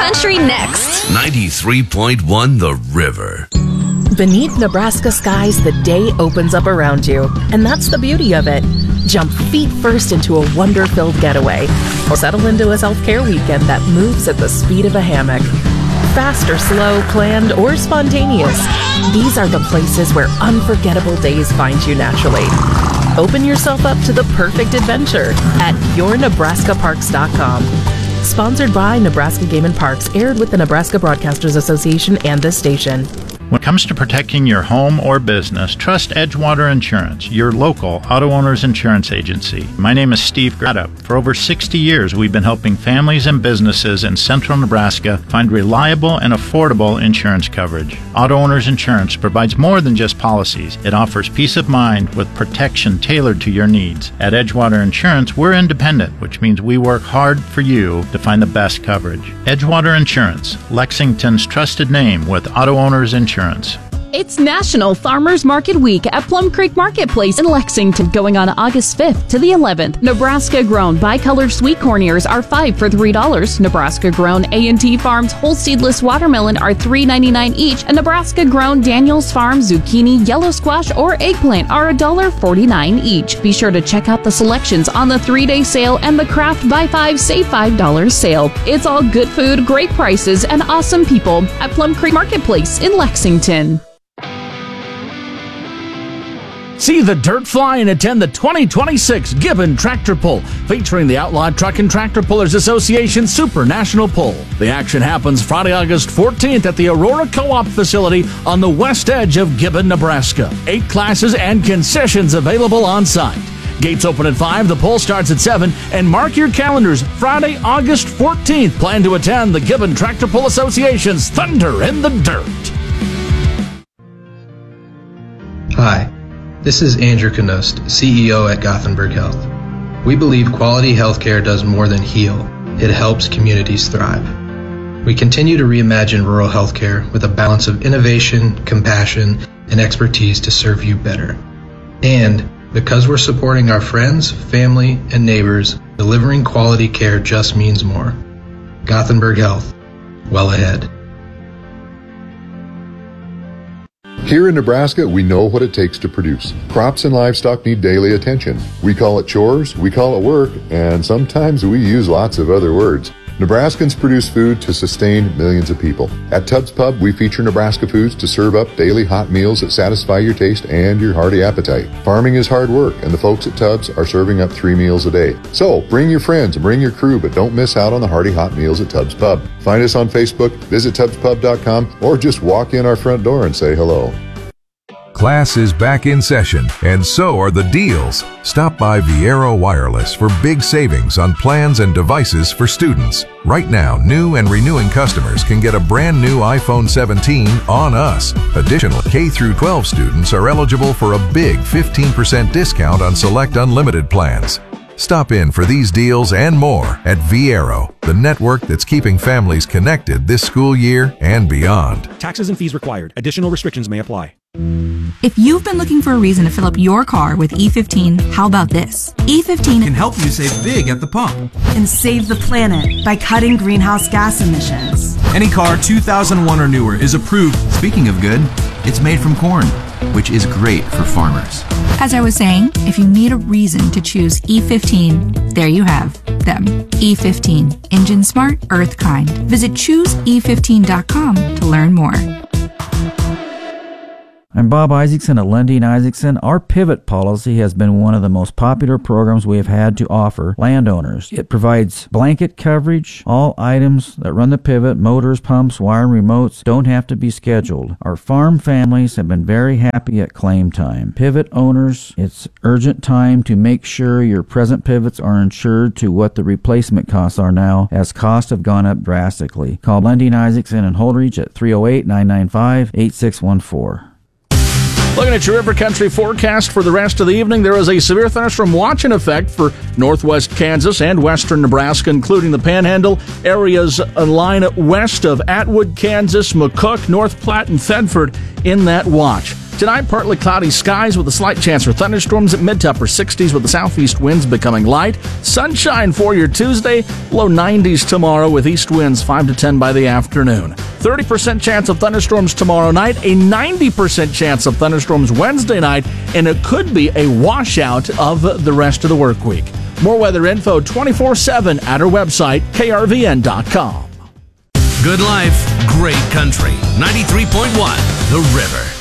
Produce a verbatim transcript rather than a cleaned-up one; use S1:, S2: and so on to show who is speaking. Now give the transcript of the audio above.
S1: Country next.
S2: ninety-three point one The River.
S3: Beneath Nebraska skies, the day opens up around you, and that's the beauty of it. Jump feet first into a wonder-filled getaway, or settle into a self-care weekend that moves at the speed of a hammock. Fast or slow, planned or spontaneous, these are the places where unforgettable days find you naturally. Open yourself up to the perfect adventure at your nebraska parks dot com. Sponsored by Nebraska Game and Parks, aired with the Nebraska Broadcasters Association and this station.
S4: When it comes to protecting your home or business, trust Edgewater Insurance, your local auto owner's insurance agency. My name is Steve Gretta. For over sixty years, we've been helping families and businesses in central Nebraska find reliable and affordable insurance coverage. Auto Owners Insurance provides more than just policies. It offers peace of mind with protection tailored to your needs. At Edgewater Insurance, we're independent, which means we work hard for you to find the best coverage. Edgewater Insurance, Lexington's trusted name with Auto Owners Insurance.
S5: It's National Farmers Market Week at Plum Creek Marketplace in Lexington, going on August fifth to the eleventh. Nebraska-grown bicolor sweet corn ears are five for three dollars. Nebraska-grown A and T Farms whole seedless watermelon are three ninety-nine each, and Nebraska-grown Daniels Farm zucchini, yellow squash, or eggplant are one dollar forty-nine each. Be sure to check out the selections on the three-day sale and the Craft Buy five, Save five dollars sale. It's all good food, great prices, and awesome people at Plum Creek Marketplace in Lexington.
S6: See the dirt fly and attend the twenty twenty-six Gibbon Tractor Pull, featuring the Outlawed Truck and Tractor Pullers Association Super National Pull. The action happens Friday, August fourteenth at the Aurora Co-op facility on the west edge of Gibbon, Nebraska. Eight classes and concessions available on site. Gates open at five, the pull starts at seven, and mark your calendars, Friday, August fourteenth. Plan to attend the Gibbon Tractor Pull Association's Thunder in the Dirt.
S7: Hi. This is Andrew Knost, C E O at Gothenburg Health. We believe quality healthcare does more than heal. It helps communities thrive. We continue to reimagine rural healthcare with a balance of innovation, compassion, and expertise to serve you better. And because we're supporting our friends, family, and neighbors, delivering quality care just means more. Gothenburg Health. Well ahead.
S8: Here in Nebraska, we know what it takes to produce. Crops and livestock need daily attention. We call it chores, we call it work, and sometimes we use lots of other words. Nebraskans produce food to sustain millions of people. At Tubbs Pub, we feature Nebraska foods to serve up daily hot meals that satisfy your taste and your hearty appetite. Farming is hard work, and the folks at Tubbs are serving up three meals a day. So, bring your friends and bring your crew, but don't miss out on the hearty hot meals at Tubbs Pub. Find us on Facebook, visit tubbs pub dot com, or just walk in our front door and say hello.
S9: Class is back in session, and so are the deals. Stop by Viero Wireless for big savings on plans and devices for students. Right now, new and renewing customers can get a brand new iPhone seventeen on us. Additionally, K through twelve students are eligible for a big fifteen percent discount on select unlimited plans. Stop in for these deals and more at Viero, the network that's keeping families connected this school year and beyond.
S10: Taxes and fees required. Additional restrictions may apply.
S11: If you've been looking for a reason to fill up your car with E fifteen, how about this? E fifteen
S12: can help you save big at the pump
S13: and save the planet by cutting greenhouse gas emissions.
S12: Any car two thousand one or newer is approved. Speaking of good, it's made from corn, which is great for farmers.
S11: As I was saying, if you need a reason to choose E fifteen, there you have them. E fifteen, engine smart, earth kind. Visit choose e fifteen dot com to learn more.
S14: I'm Bob Isaacson at Lundeen Isaacson. Our Pivot policy has been one of the most popular programs we have had to offer landowners. It provides blanket coverage. All items that run the Pivot, motors, pumps, wire, and remotes, don't have to be scheduled. Our farm families have been very happy at claim time. Pivot owners, it's urgent time to make sure your present pivots are insured to what the replacement costs are now, as costs have gone up drastically. Call Lundeen Isaacson and Holdridge at three oh eight, nine nine five, eight six one four.
S6: Looking at your River Country forecast for the rest of the evening, there is a severe thunderstorm watch in effect for northwest Kansas and western Nebraska, including the Panhandle areas line west of Atwood, Kansas, McCook, North Platte, and Thedford in that watch. Tonight, partly cloudy skies with a slight chance for thunderstorms at mid to upper sixties with the southeast winds becoming light. Sunshine for your Tuesday, low nineties tomorrow with east winds five to ten by the afternoon. thirty percent chance of thunderstorms tomorrow night, a ninety percent chance of thunderstorms Wednesday night, and it could be a washout of the rest of the work week. More weather info twenty-four seven at our website, K R V N dot com.
S2: Good life, great country. ninety-three point one The River.